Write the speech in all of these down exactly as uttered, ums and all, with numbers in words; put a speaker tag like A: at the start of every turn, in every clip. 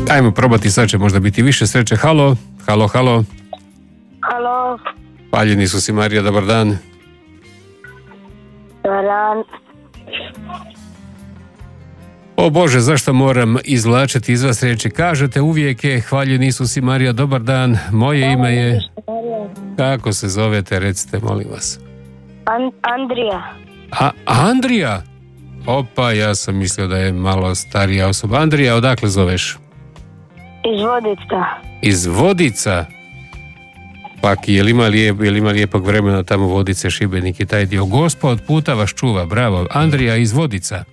A: Ajmo probati, sad će možda biti više sreće. Halo, halo, halo.
B: Halo.
A: Paljeni su si, Marija, dobar dan.
B: Dobar dan.
A: O Bože, zašto moram izvlačiti iz vas riječi? Kažete uvijek je hvaljeni Isus i Marija, dobar dan. Moje ime je... Kako se zovete, recite, molim vas.
B: An- Andrija.
A: A, Andrija? Opa, ja sam mislio da je malo starija osoba. Andrija, odakle zoveš?
B: Iz Vodica.
A: Iz Vodica? Pak, je li ima, lijep, je li ima lijepog vremena tamo Vodice, Šibenik i taj dio? Gospa od puta vas čuva, bravo. Andrija iz Vodica.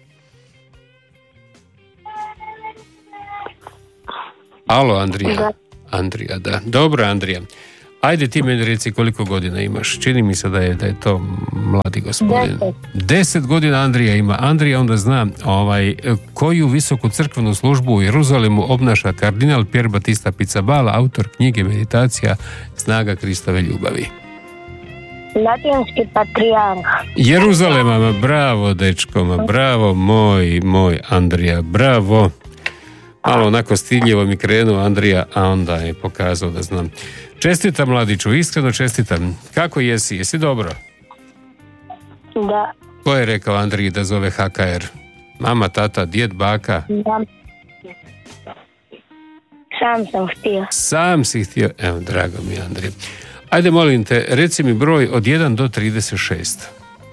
A: Alo, Andrija.
B: Da.
A: Andrija, da. Dobro, Andrija. Ajde ti meni reci koliko godina imaš. Čini mi se da je, da je to mladi gospodin.
B: Deset.
A: Deset godina Andrija ima. Andrija onda zna ovaj, koju visoku crkvenu službu u Jeruzalemu obnaša kardinal Pier Battista Pizzaballa, autor knjige Meditacija Snaga Kristove ljubavi.
B: Latinski patrijarh.
A: Jeruzalema, bravo dečko, ma bravo moj, moj Andrija, bravo. Malo onako stiljivo mi krenuo Andrija, a onda je pokazao da znam. Čestitam, mladiću, iskreno čestitam. Kako jesi? Jesi dobro?
B: Da.
A: Ko je rekao Andriji da zove H K R? Mama, tata, djed, baka?
B: Da. Sam sam htio.
A: Sam si htio? Evo, drago mi, Andrija. Ajde, molim te, reci mi broj od jedan do trideset šest.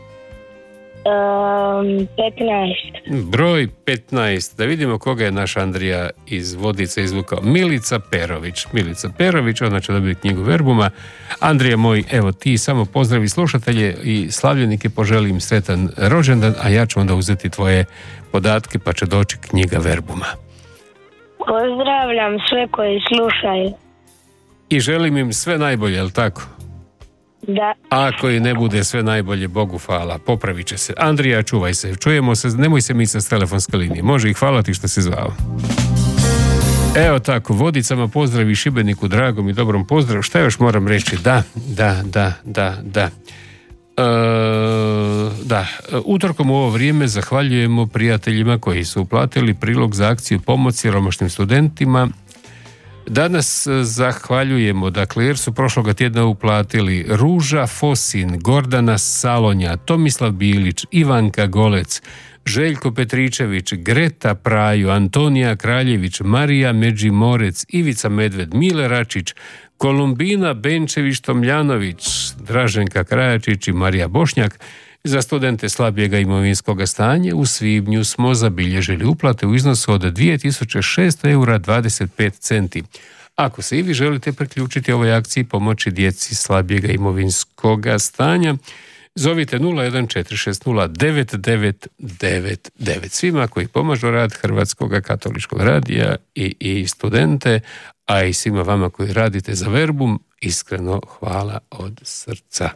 B: Um, petnaest.
A: Broj petnaest. Da vidimo koga je naš Andrija iz Vodice izvukao. Milica Perović. Milica Perović, ona će dobiti knjigu Verbuma. Andrija moj, evo ti samo pozdravi slušatelje i slavljenike, poželim sretan rođendan, a ja ću onda uzeti tvoje podatke pa će doći knjiga Verbuma.
B: Pozdravljam sve koji slušaju.
A: I želim im sve najbolje, jel tako?
B: Da.
A: Ako i ne bude sve najbolje, Bogu hvala, popravit će se. Andrija, čuvaj se, čujemo se, nemoj se misati s telefonske linije. Može i hvala ti što si zvao. Evo tako, Vodicama pozdravi, Šibeniku dragom i dobrom pozdravu. Šta još moram reći? Da, da, da, da, da. E, da, utorkom u ovo vrijeme zahvaljujemo prijateljima koji su uplatili prilog za akciju pomoć siromašnim studentima. Danas zahvaljujemo, dakle, jer su prošloga tjedna uplatili Ruža Fosin, Gordana Salonja, Tomislav Bilić, Ivanka Golec, Željko Petričević, Greta Praju, Antonija Kraljević, Marija Međimorec, Ivica Medved, Mile Račić, Kolumbina Benčević-Tomljanović, Draženka Krajačić i Marija Bošnjak. Za studente slabijega imovinskoga stanja u svibnju smo zabilježili uplate u iznosu od dvije tisuće šesto eura dvadeset pet centi. Ako se i vi želite priključiti ovoj akciji pomoći djeci slabijega imovinskoga stanja, zovite nula jedan četiri šest nula devet devet devet devet. Svima koji pomažu rad Hrvatskog katoličkog radija i, i studente, a i svima vama koji radite za Verbum, iskreno hvala od srca.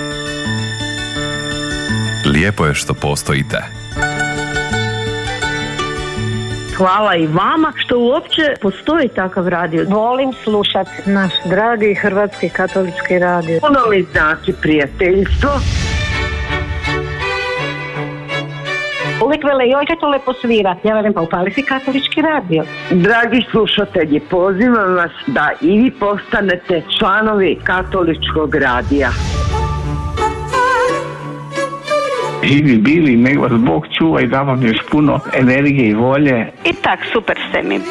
C: Lijepo je što postojite.
D: Hvala i vama što uopće postoji takav radio.
B: Volim slušati
D: Naš dragi Hrvatski katolički radio.
E: Puno mi znači prijateljstvo.
F: Uvijek vele, joj kad to lepo svira. Ja velim, pa upali si katolički radio.
E: Dragi slušatelji, pozivam vas da i vi postanete članovi katoličkog radija.
G: Živi bili, nek vas Bog čuva i da vam još puno energije i volje.
F: I tak, super ste mi.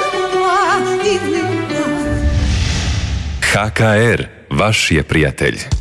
C: H K R, vaš je prijatelj.